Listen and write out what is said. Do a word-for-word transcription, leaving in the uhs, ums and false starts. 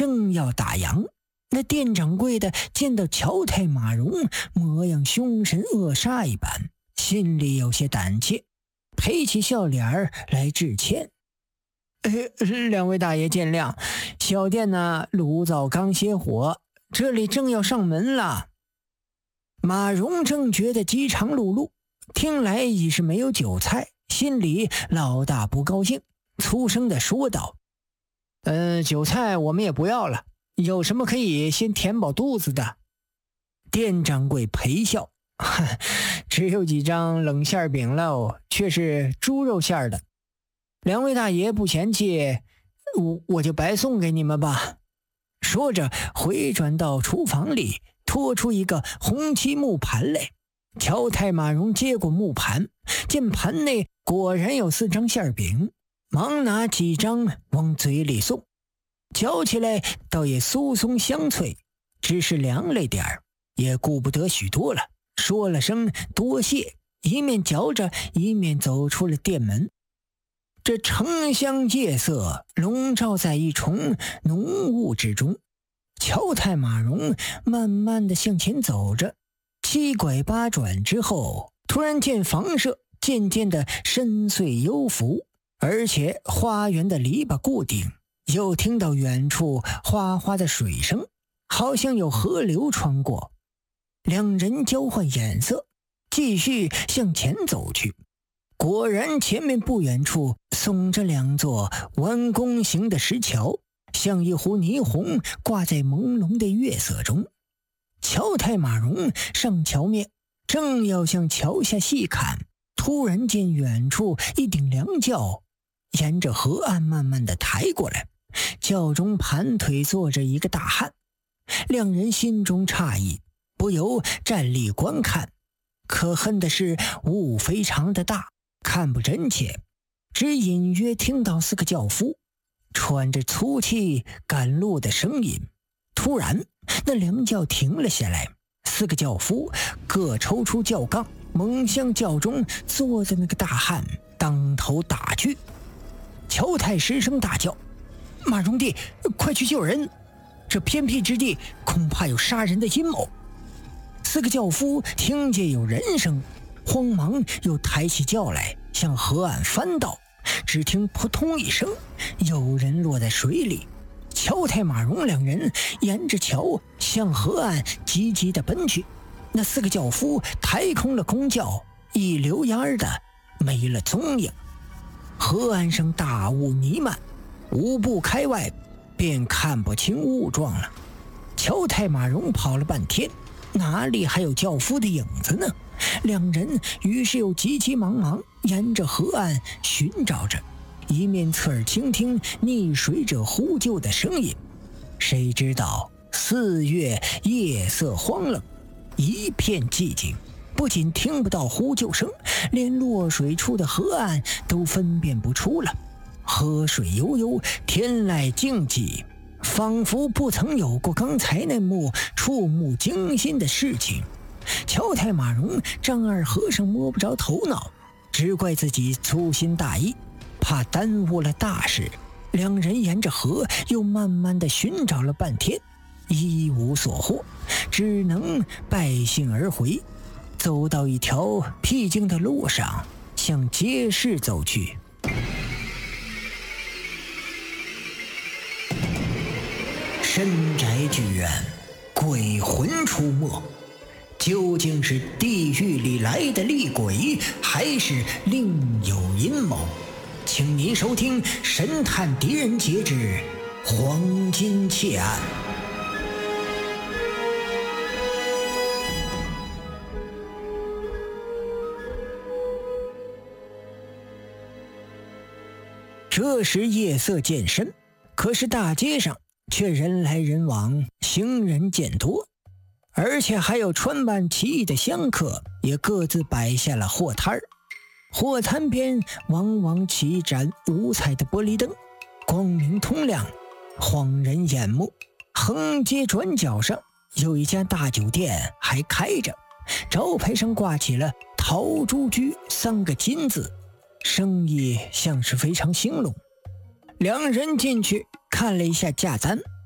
正要打烊，那店掌柜的见到乔太马荣模样凶神恶煞一般，心里有些胆怯，陪起笑脸儿来致歉。呃，两位大爷见谅，小店呢炉灶刚熄火，这里正要上门了。马荣正觉得饥肠辘辘，听来已是没有酒菜，心里老大不高兴，粗声地说道：呃，酒菜我们也不要了，有什么可以先填饱肚子的？店掌柜陪笑，只有几张冷馅饼喽，却是猪肉馅的。两位大爷不嫌弃，我我就白送给你们吧。说着回转到厨房里，拖出一个红漆木盘来。乔太马荣接过木盘，见盘内果然有四张馅饼，忙拿几张往嘴里送，嚼起来倒也酥松香脆，只是凉了点儿，也顾不得许多了，说了声多谢，一面嚼着一面走出了店门。这城乡夜色笼罩在一重浓雾之中，乔太马荣慢慢地向前走着，七拐八转之后，突然见房舍渐渐的深邃幽浮，而且花园的篱笆固定，又听到远处哗哗的水声，好像有河流穿过。两人交换眼色，继续向前走去。果然前面不远处耸着两座弯弓形的石桥，像一壶霓虹挂在朦胧的月色中。乔太马荣上桥面，正要向桥下细看，突然见远处一顶凉轿沿着河岸慢慢地抬过来，轿中盘腿坐着一个大汉。两人心中诧异，不由站立观看。可恨的是雾非常的大，看不真切，只隐约听到四个轿夫喘着粗气赶路的声音。突然那凉轿停了下来，四个轿夫各抽出轿杠，猛向轿中坐的那个大汉当头打去。乔太失声大叫：马荣弟，快去救人，这偏僻之地恐怕有杀人的阴谋。四个轿夫听见有人声，慌忙又抬起轿来向河岸翻倒，只听扑通一声，有人落在水里。乔太马荣两人沿着桥向河岸急急地奔去，那四个轿夫抬空了空轿，一溜烟儿的没了踪影。河岸上大雾弥漫，五步开外便看不清雾状了。乔太马荣跑了半天，哪里还有轿夫的影子呢？两人于是又急急忙忙沿着河岸寻找着，一面侧耳倾听溺水者呼救的声音。谁知道四月夜色荒冷，一片寂静，不仅听不到呼救声，连落水处的河岸都分辨不出了。河水悠悠，天籁静寂，仿佛不曾有过刚才那幕触目惊心的事情。乔太马荣丈二和尚摸不着头脑，只怪自己粗心大意，怕耽误了大事。两人沿着河又慢慢地寻找了半天，一无所获，只能败兴而回。走到一条僻静的路上，向街市走去。深宅剧院，鬼魂出没，究竟是地狱里来的厉鬼，还是另有阴谋？请您收听《神探狄仁杰之黄金窃案》。这时夜色渐深，可是大街上却人来人往，行人渐多，而且还有穿扮奇异的香客也各自摆下了货摊儿。货摊边往往起一盏五彩的玻璃灯，光明通亮，晃人眼目。横街转角上有一家大酒店还开着，招牌上挂起了陶朱居三个金字，生意像是非常兴隆。两人进去看了一下价单，